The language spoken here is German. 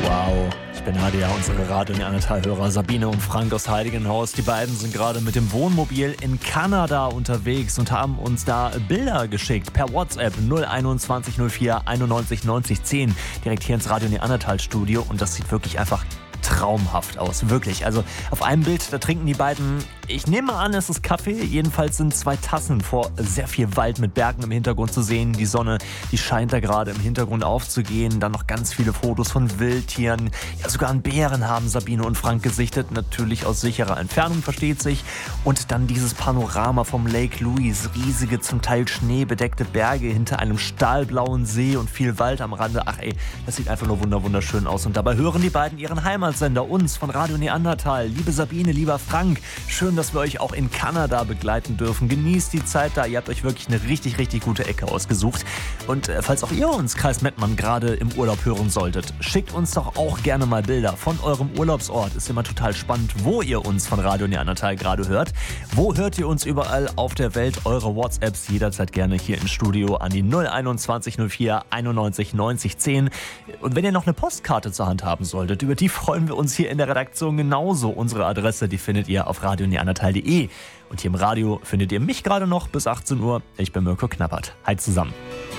Wow, ich bin Nadia, unsere Radio Neandertal-Hörer Sabine und Frank aus Heiligenhaus. Die beiden sind gerade mit dem Wohnmobil in Kanada unterwegs und haben uns da Bilder geschickt per WhatsApp 021 04 91 90 10 direkt hier ins Radio Neandertal-Studio und das sieht wirklich einfach traumhaft aus, wirklich. Also auf einem Bild, da trinken die beiden, ich nehme an, es ist Kaffee. Jedenfalls sind 2 Tassen vor sehr viel Wald mit Bergen im Hintergrund zu sehen. Die Sonne, die scheint da gerade im Hintergrund aufzugehen. Dann noch ganz viele Fotos von Wildtieren. Ja, sogar einen Bären haben Sabine und Frank gesichtet. Natürlich aus sicherer Entfernung, versteht sich. Und dann dieses Panorama vom Lake Louise. Riesige, zum Teil schneebedeckte Berge hinter einem stahlblauen See und viel Wald am Rande. Ach ey, das sieht einfach nur wunderschön aus. Und dabei hören die beiden ihren Heimatsender, uns von Radio Neandertal. Liebe Sabine, lieber Frank, schön, dass wir euch auch in Kanada begleiten dürfen. Genießt die Zeit da. Ihr habt euch wirklich eine richtig gute Ecke ausgesucht. Und falls auch ihr uns, Kreis Mettmann, gerade im Urlaub hören solltet, schickt uns doch auch gerne mal Bilder von eurem Urlaubsort. Ist immer total spannend, wo ihr uns von Radio Neandertal gerade hört. Wo hört ihr uns überall auf der Welt? Eure WhatsApps jederzeit gerne hier im Studio an die 021 04 91 90 10. Und wenn ihr noch eine Postkarte zur Hand haben solltet, über die freuen wir uns hier in der Redaktion genauso. Unsere Adresse, die findet ihr auf radioneandertal.de. Und hier im Radio findet ihr mich gerade noch bis 18 Uhr. Ich bin Mirko Knappert. Hi zusammen.